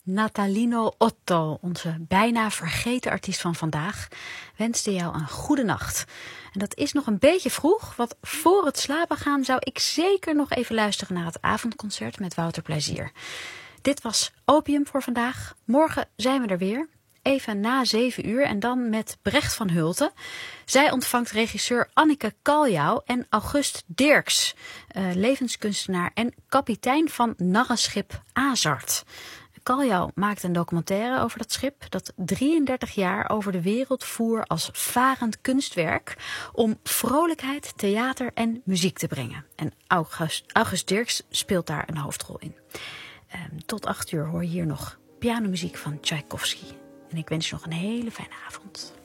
Natalino Otto, onze bijna vergeten artiest van vandaag, wenste jou een goede nacht. En dat is nog een beetje vroeg, want voor het slapen gaan zou ik zeker nog even luisteren naar het avondconcert met Wouter Plezier. Dit was Opium voor vandaag. Morgen zijn we er weer. Even na 7 uur en dan met Brecht van Hulten. Zij ontvangt regisseur Anneke Kaljouw en August Dirks, levenskunstenaar en kapitein van narrenschip Azard. Kaljouw maakte een documentaire over dat schip dat 33 jaar over de wereld voer als varend kunstwerk om vrolijkheid, theater en muziek te brengen. En August Dirks speelt daar een hoofdrol in. Tot 8 uur hoor je hier nog pianomuziek van Tchaikovsky. En ik wens je nog een hele fijne avond.